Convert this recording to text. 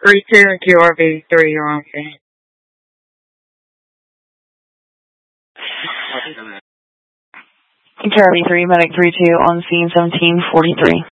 3-2 and QRV3, you're on scene. QRV3, medic 3-2 on scene 1743.